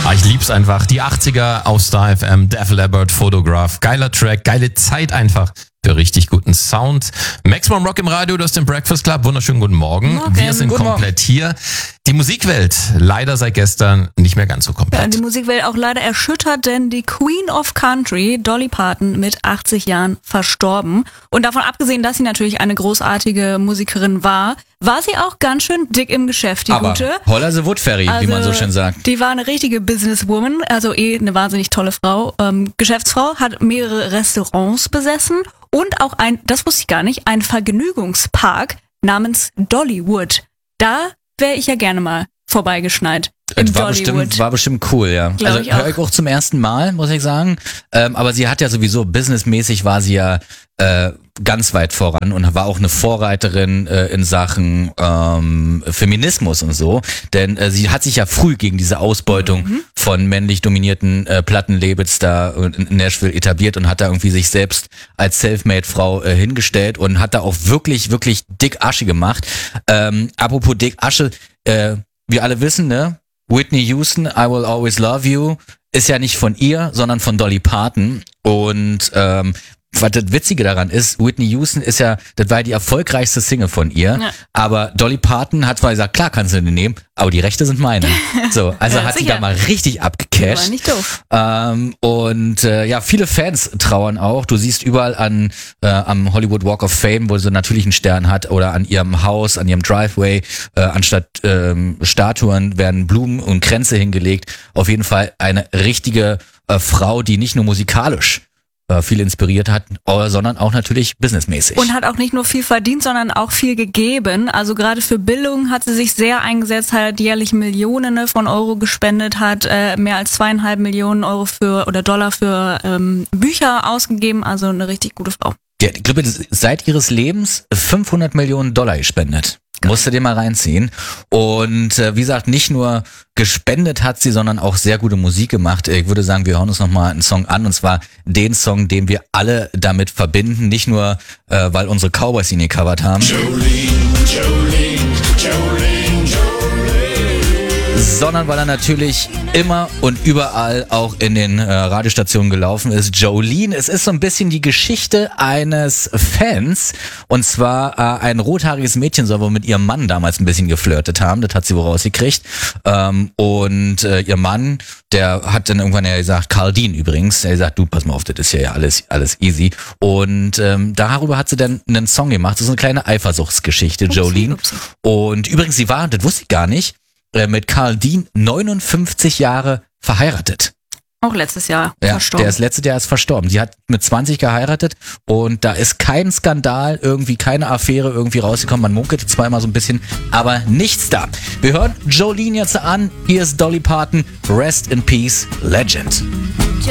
Ich lieb's einfach. Die 80er auf Star FM, Def Leppard, Photograph. Geiler Track, geile Zeit einfach. Für richtig guten Sound. Maximum Rock im Radio, du hast den Breakfast Club. Wunderschönen guten Morgen. Wir sind komplett hier. Die Musikwelt leider seit gestern nicht mehr ganz so komplett. Ja, die Musikwelt auch leider erschüttert, denn die Queen of Country, Dolly Parton, mit 80 Jahren verstorben. Und davon abgesehen, dass sie natürlich eine großartige Musikerin war sie auch ganz schön dick im Geschäft, die aber gute. Holla the Wood Fairy, wie man so schön sagt. Die war eine richtige Businesswoman, also eine wahnsinnig tolle Frau. Geschäftsfrau, hat mehrere Restaurants besessen und auch das wusste ich gar nicht, ein Vergnügungspark namens Dollywood. Da wäre ich ja gerne mal vorbeigeschneit. War bestimmt cool, ja. Also höre ich auch zum ersten Mal, muss ich sagen. Aber sie hat ja sowieso, businessmäßig war sie ja ganz weit voran und war auch eine Vorreiterin in Sachen Feminismus und so. Denn sie hat sich ja früh gegen diese Ausbeutung von männlich dominierten Plattenlabels da in Nashville etabliert und hat da irgendwie sich selbst als Selfmade-Frau hingestellt und hat da auch wirklich, wirklich dick Asche gemacht. Apropos dick Asche, wir alle wissen, ne? Whitney Houston, I Will Always Love You, ist ja nicht von ihr, sondern von Dolly Parton. Und was das Witzige daran ist, Whitney Houston das war ja die erfolgreichste Single von ihr, ja. Aber Dolly Parton hat zwar gesagt, klar kannst du den nehmen, aber die Rechte sind meine. So, also hat sie da mal richtig abgecasht. War nicht doof. Viele Fans trauern auch. Du siehst überall am Hollywood Walk of Fame, wo sie natürlich einen Stern hat, oder an ihrem Haus, an ihrem Driveway, anstatt Statuen werden Blumen und Kränze hingelegt. Auf jeden Fall eine richtige Frau, die nicht nur musikalisch viel inspiriert hat, sondern auch natürlich businessmäßig. Und hat auch nicht nur viel verdient, sondern auch viel gegeben. Also gerade für Bildung hat sie sich sehr eingesetzt, hat jährlich Millionen von Euro gespendet, hat mehr als 2,5 Millionen Euro Dollar für Bücher ausgegeben. Also eine richtig gute Frau. Ja, ich glaube, seit ihres Lebens 500 Millionen Dollar gespendet. Musst du dir mal reinziehen. Und wie gesagt, nicht nur gespendet hat sie, sondern auch sehr gute Musik gemacht. Ich würde sagen, wir hören uns nochmal einen Song an, und zwar den Song, den wir alle damit verbinden. Nicht nur, weil unsere Cowboys ihn gecovert haben. Jolene, sondern weil er natürlich immer und überall auch in den Radiostationen gelaufen ist. Jolene, es ist so ein bisschen die Geschichte eines Fans, und zwar ein rothaariges Mädchen soll wohl mit ihrem Mann damals ein bisschen geflirtet haben, das hat sie wohl rausgekriegt, und ihr Mann, der hat dann irgendwann gesagt, Carl Dean übrigens, der sagt, du, pass mal auf, das ist ja alles easy, und darüber hat sie dann einen Song gemacht, das ist eine kleine Eifersuchtsgeschichte, Jolene, und übrigens, sie war, das wusste ich gar nicht, mit Carl Dean 59 Jahre verheiratet. Auch letztes Jahr verstorben. Der ist letztes Jahr verstorben. Sie hat mit 20 geheiratet und da ist kein Skandal, irgendwie keine Affäre irgendwie rausgekommen. Man munkelt zweimal so ein bisschen, aber nichts da. Wir hören Jolene jetzt an. Hier ist Dolly Parton, Rest in Peace, Legend.